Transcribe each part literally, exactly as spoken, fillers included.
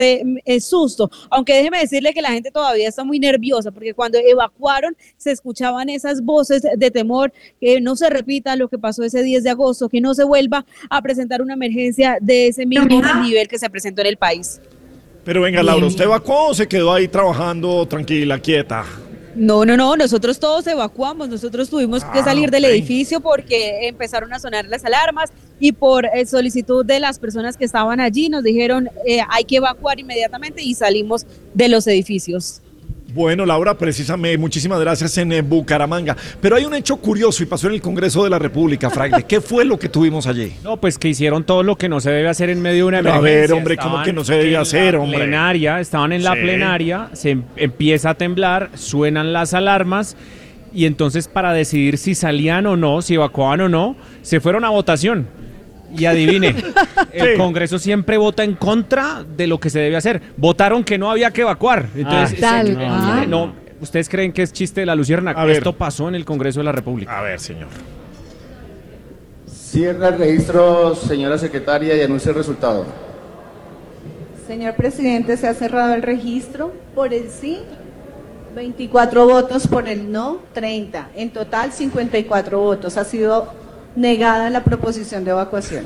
eh, susto, aunque déjeme decirle que la gente todavía está muy nerviosa, porque cuando evacuaron se escuchaban esas voces de temor, que no se repita lo que pasó ese diez de agosto, que no se vuelva a presentar una emergencia de ese mismo nivel que se presentó en el país. Pero venga, Laura, ¿usted evacuó o se quedó ahí trabajando tranquila, quieta? No, no, no, nosotros todos evacuamos, nosotros tuvimos que salir del edificio porque empezaron a sonar las alarmas y por eh, solicitud de las personas que estaban allí nos dijeron eh, hay que evacuar inmediatamente y salimos de los edificios. Bueno, Laura, precisamente, muchísimas gracias en eh, Bucaramanga. Pero hay un hecho curioso y pasó en el Congreso de la República, Fraile. ¿Qué fue lo que tuvimos allí? No, pues que hicieron todo lo que no se debe hacer en medio de una Pero emergencia. a ver, hombre, ¿cómo que no se debe hacer, hombre? Plenaria, estaban en la Sí. plenaria, se em- empieza a temblar, suenan las alarmas y entonces para decidir si salían o no, si evacuaban o no, se fueron a votación. Y adivine, el Sí. Congreso siempre vota en contra de lo que se debe hacer. Votaron que no había que evacuar. Entonces, Ah, se- tal no, cual. no, ¿ustedes creen que es chiste de la luciérnaga? A ver. Esto pasó en el Congreso de la República. A ver, señor. Cierra el registro, señora secretaria, y anuncia el resultado. Señor presidente, se ha cerrado el registro. Por el sí, veinticuatro votos, por el no, treinta. En total, cincuenta y cuatro votos. Ha sido negada la proposición de evacuación.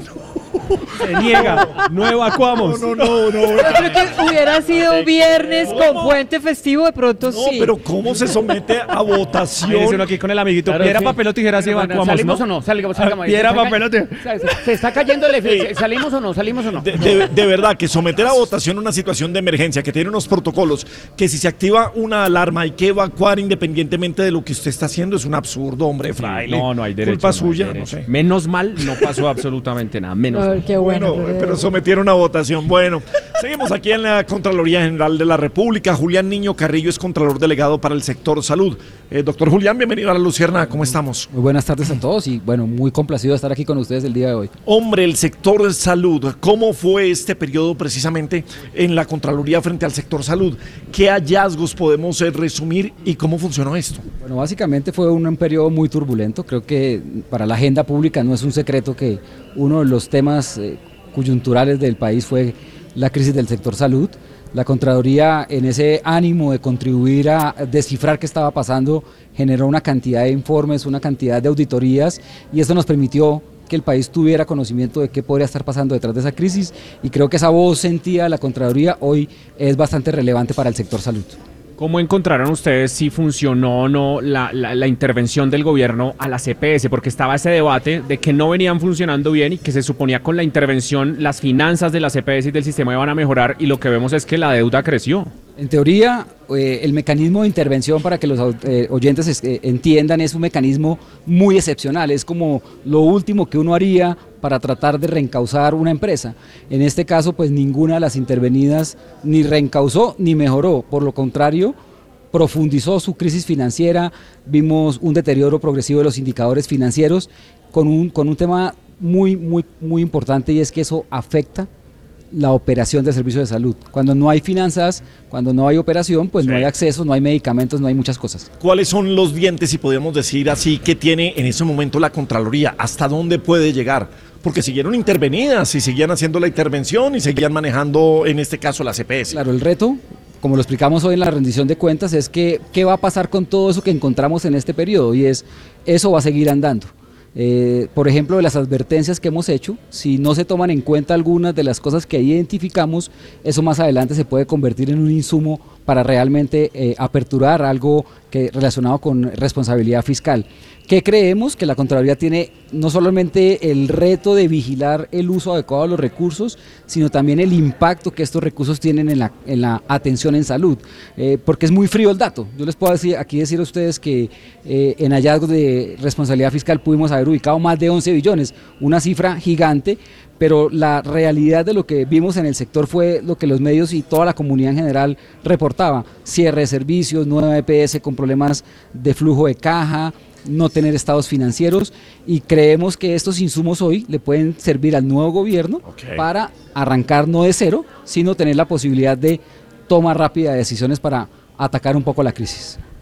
Se niega, no evacuamos. No, no, no, no. Yo creo que hubiera sido viernes con puente festivo, de pronto No, sí. pero ¿cómo se somete a Ahí dice votación? uno aquí con el amiguito. Claro, Piedra, sí. papel o tijeras y Bueno, evacuamos, ¿salimos ¿no? o no? Salgamos, salgamos. Piedra, Se está papel o ca- tijeras. Se, se está cayendo el efe- ¿Salimos o no? ¿Salimos o no? De, de- de verdad que someter a votación una situación de emergencia que tiene unos protocolos, que si se activa una alarma hay que evacuar independientemente de lo que usted está haciendo, es un absurdo, hombre, Fraile. No, no hay derecho. Culpa no hay suya, derecho. no sé. Menos mal no pasó absolutamente nada, menos Ay, mal. qué bueno. Bueno, pero- pero sometieron a votación. Bueno, seguimos aquí en la Contraloría General de la República. Julián Niño Carrillo es Contralor Delegado para el sector salud. Eh, doctor Julián, bienvenido a La Luciérnaga, ¿cómo estamos? Muy buenas tardes a todos y bueno, muy complacido de estar aquí con ustedes el día de hoy. Hombre, el sector de salud, ¿cómo fue este periodo precisamente en la Contraloría frente al sector salud? ¿Qué hallazgos podemos eh, resumir y cómo funcionó esto? Bueno, básicamente fue un, un periodo muy turbulento. Creo que para la agenda pública no es un secreto que uno de los temas eh, coyunturales del país fue la crisis del sector salud. La Contraloría, en ese ánimo de contribuir a descifrar qué estaba pasando, generó una cantidad de informes, una cantidad de auditorías y esto nos permitió que el país tuviera conocimiento de qué podría estar pasando detrás de esa crisis y creo que esa voz sentida de la Contraloría hoy es bastante relevante para el sector salud. ¿Cómo encontraron ustedes si funcionó o no la, la, la intervención del gobierno a la C P S? Porque estaba ese debate de que no venían funcionando bien y que se suponía con la intervención las finanzas de la C P S y del sistema iban a mejorar y lo que vemos es que la deuda creció. En teoría, eh, el mecanismo de intervención, para que los eh, oyentes eh, entiendan, es un mecanismo muy excepcional, es como lo último que uno haría para tratar de reencauzar una empresa. En este caso, pues ninguna de las intervenidas ni reencauzó ni mejoró, por lo contrario, profundizó su crisis financiera, vimos un deterioro progresivo de los indicadores financieros con un, con un tema muy, muy, muy importante y es que eso afecta la operación del servicio de salud. Cuando no hay finanzas, cuando no hay operación, pues Sí. no hay acceso, no hay medicamentos, no hay muchas cosas. ¿Cuáles son los dientes, si podríamos decir así, que tiene en ese momento la Contraloría? ¿Hasta dónde puede llegar? Porque siguieron intervenidas y seguían haciendo la intervención y seguían manejando, en este caso, la C P S. Claro, el reto, como lo explicamos hoy en la rendición de cuentas, es que qué va a pasar con todo eso que encontramos en este periodo y es, eso va a seguir andando. Eh, por ejemplo, de las advertencias que hemos hecho, si no se toman en cuenta algunas de las cosas que identificamos, eso más adelante se puede convertir en un insumo para realmente eh, aperturar algo que, relacionado con responsabilidad fiscal. ¿Qué creemos? Que la Contraloría tiene no solamente el reto de vigilar el uso adecuado de los recursos, sino también el impacto que estos recursos tienen en la, en la atención en salud, eh, porque es muy frío el dato. Yo les puedo decir, aquí decir a ustedes que eh, en hallazgos de responsabilidad fiscal pudimos haber ubicado más de once billones, una cifra gigante, pero la realidad de lo que vimos en el sector fue lo que los medios y toda la comunidad en general reportaba: cierre de servicios, nueva E P S con problemas de flujo de caja, no tener estados financieros, y creemos que estos insumos hoy le pueden servir al nuevo gobierno Okay. para arrancar no de cero, sino tener la posibilidad de toma rápida de decisiones para atacar un poco la crisis.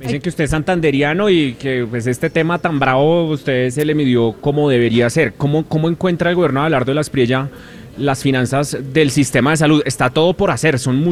Dicen que usted es santanderiano y que pues este tema tan bravo usted se le midió como debería ser. ¿Cómo, cómo encuentra el gobierno de Abelardo de la Espriella las finanzas del sistema de salud? Está todo por hacer, son